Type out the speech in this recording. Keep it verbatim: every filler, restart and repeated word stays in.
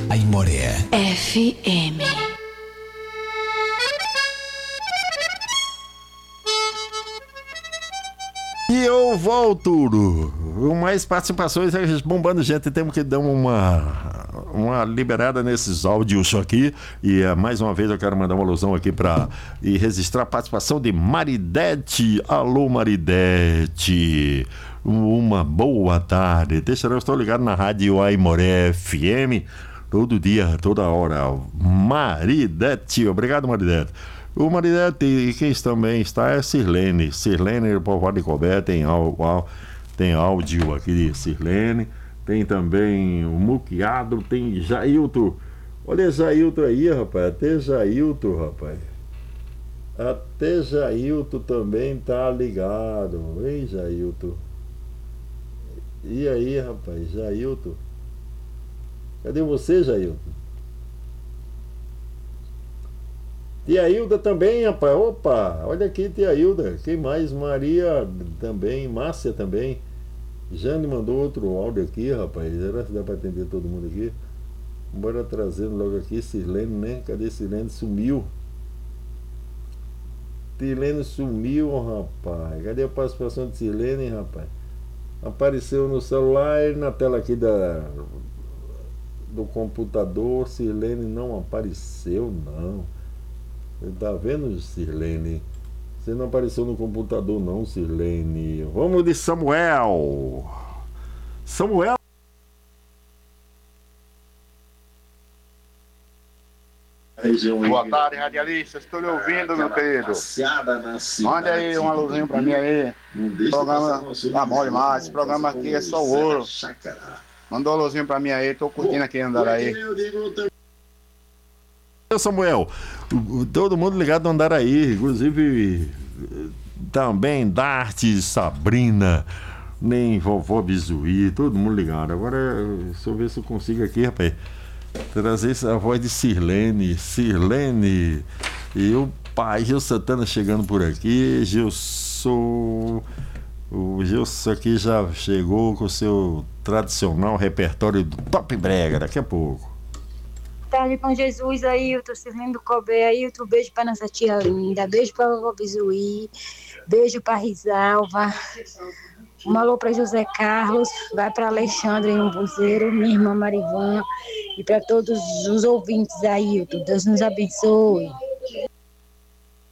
Aimoré F M. E eu volto. Mais participações, bombando gente. Temos que dar uma, uma liberada nesses áudios aqui. E uh, mais uma vez eu quero mandar uma alusão aqui para e registrar a participação de Maridete. Alô, Maridete. Uma boa tarde. Deixa eu estou ligado na rádio Aimoré F M. Todo dia, toda hora. Maridete. Obrigado, Maridete. O Maridete, e quem também está é Sirlene. Sirlene, do Povoado de Cobé, tem, tem áudio aqui de Sirlene. Tem também o Muquiado, tem Jailton. Olha Jailton aí, rapaz. Até Jailton, rapaz. Até Jailton também tá ligado. Ei, Jailton. E aí, rapaz, Jailton? Cadê você, Jailton? Tia Hilda também, rapaz. Opa, olha aqui, Tia Hilda. Quem mais? Maria também, Márcia também. Jane mandou outro áudio aqui, rapaz. Será que dá para atender todo mundo aqui? Bora trazendo logo aqui Sirlene, né? Cadê Sirlene? Sumiu. Sirlene sumiu, rapaz. Cadê a participação de Sirlene, rapaz? Apareceu no celular, na tela aqui da, do computador. Sirlene não apareceu, não. Tá vendo, Sirlene? Você não apareceu no computador, não, Sirlene. Vamos de Samuel. Samuel. Boa tarde, radialistas. Estou lhe ouvindo, meu querido. Mande aí uma luzinha pra mim aí. Programa tá bom demais. Esse programa aqui é só ouro. Mandou uma luzinha pra mim aí. Tô curtindo aqui em Andaraí. Samuel, todo mundo ligado no Andaraí, inclusive também Darte, Sabrina, nem vovó Bizuí, todo mundo ligado. Agora, deixa eu ver se eu consigo aqui, rapaz, trazer a voz de Sirlene. Sirlene, e o pai Gil Santana chegando por aqui. Gilson, o Gilson aqui já chegou com o seu tradicional repertório do Top Brega, daqui a pouco. Tarde com Jesus, Ailton, Sirlene do Cobé, Ailton, beijo pra nossa tia linda, beijo pra vovó Bizuí, beijo pra Risalva, um alô pra José Carlos, vai pra Alexandre em Umbuzeiro, minha irmã Marivan, e pra todos os ouvintes, Ailton, Deus nos abençoe.